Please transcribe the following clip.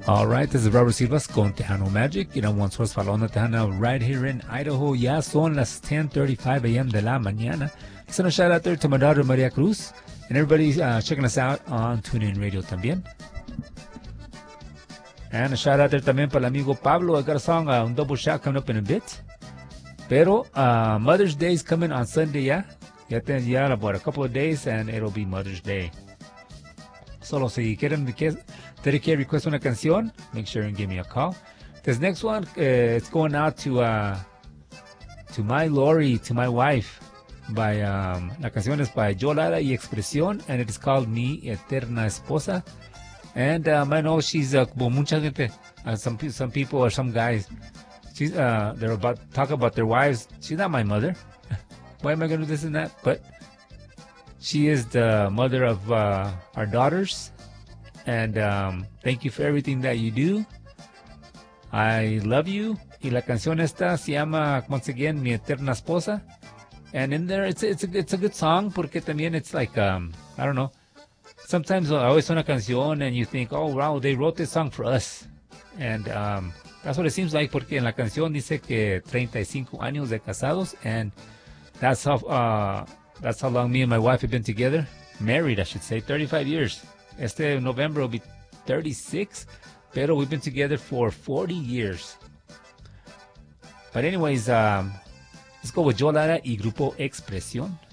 All right, this is Robert Silvas con Tejano Magic. One source para la onda Tejana right here in Idaho. Ya son las 10:35 a.m. de la mañana. Send a shout out there to my daughter Maria Cruz and everybody checking us out on TuneIn Radio también. And a shout out there también para el amigo Pablo. I got a song, un double shot coming up in a bit. Pero Mother's Day is coming on Sunday, ya. Ya about a couple of days and it'll be Mother's Day. Solo si quieren dedicate, request una canción, make sure and give me a call. This next one, it's going out to my Lori, to my wife. By la canción es by Joe Lara y Expresión, and it is called Mi Eterna Esposa. And I know she's como mucha gente, some people or some guys, they're about to talk about their wives. She's not my mother. Why am I going to do this and that? But she is the mother of our daughters. And thank you for everything that you do. I love you. Y la canción esta se llama, once again, Mi Eterna Esposa. And in there, it's a good song porque también it's like, I don't know. Sometimes I always suena una canción and you think, oh, wow, they wrote this song for us. And that's what it seems like porque en la canción dice que 35 años de casados. And that's how long me and my wife have been together. Married, I should say, 35 years. Este November will be 36, pero we've been together for 40 years. But anyways, let's go with Joe Lara y Grupo Expresión.